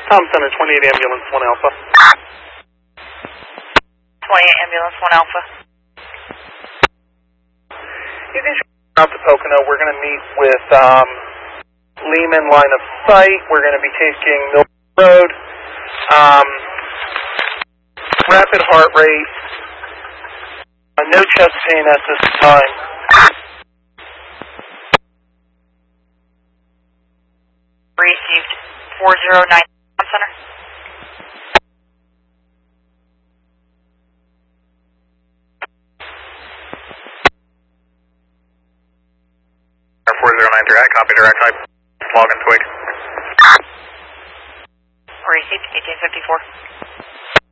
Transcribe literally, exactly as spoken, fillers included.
Tom Center, twenty-eight Ambulance, one Alpha. twenty-eight Ambulance, one Alpha. You can out to Pocono. We're going to meet with um, Lehman line of sight. We're going to be taking Mill Road. Um, rapid heart rate. Uh, no chest pain at this time. Received four zero nine Center. four zero nine three, I copy direct type. Log and twig. Received eighteen fifty-four.